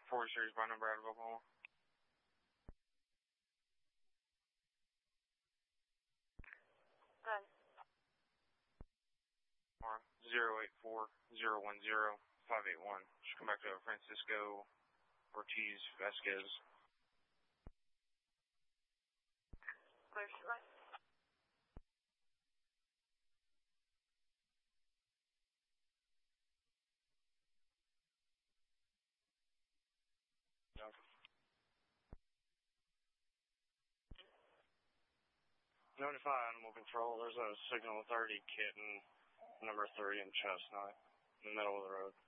4 series by number out of Oklahoma. Good. 084-010-581. Just come back to Francisco Ortiz Vasquez. Clear short. Notify Animal Control. There's a Signal 30 kitten, number 3 in Chestnut, in the middle of the road.